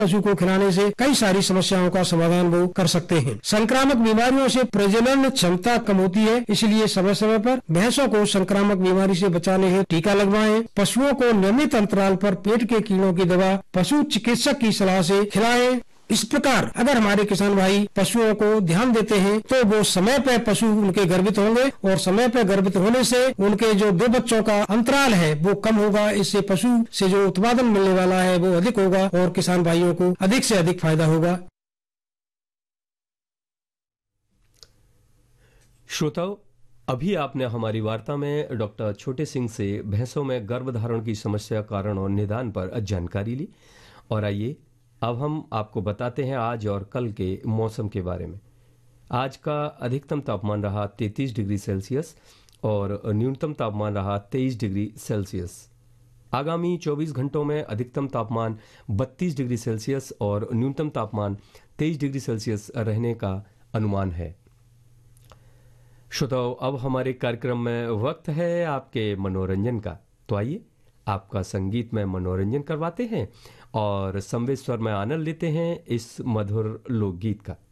पशु को खिलाने से कई सारी समस्याओं का समाधान वो कर सकते हैं। संक्रामक बीमारियों से प्रजनन क्षमता कम होती है, इसलिए समय समय पर भैंसों को संक्रामक बीमारी से बचाने हेतु टीका लगवाएं। पशुओं को नियमित अंतराल पर पेट के कीड़ों की दवा पशु चिकित्सक की सलाह से खिलाएं। इस प्रकार अगर हमारे किसान भाई पशुओं को ध्यान देते हैं तो वो समय पर पशु उनके गर्भित होंगे और समय पर गर्भित होने से उनके जो 2 बच्चों का अंतराल है वो कम होगा। इससे पशु से जो उत्पादन मिलने वाला है वो अधिक होगा और किसान भाइयों को अधिक से अधिक फायदा होगा। श्रोताओं, अभी आपने हमारी वार्ता में डॉक्टर छोटे सिंह से भैंसों में गर्भधारण की समस्या, कारण और निदान पर जानकारी ली। और आइए अब हम आपको बताते हैं आज और कल के मौसम के बारे में। आज का अधिकतम तापमान रहा 33 डिग्री सेल्सियस और न्यूनतम तापमान रहा 23 डिग्री सेल्सियस। आगामी 24 घंटों में अधिकतम तापमान 32 डिग्री सेल्सियस और न्यूनतम तापमान 23 डिग्री सेल्सियस रहने का अनुमान है। श्रोताओ, अब हमारे कार्यक्रम में वक्त है आपके मनोरंजन का। तो आइए आपका संगीत में मनोरंजन करवाते हैं और संवेद स्वर में आनंद लेते हैं इस मधुर लोकगीत का।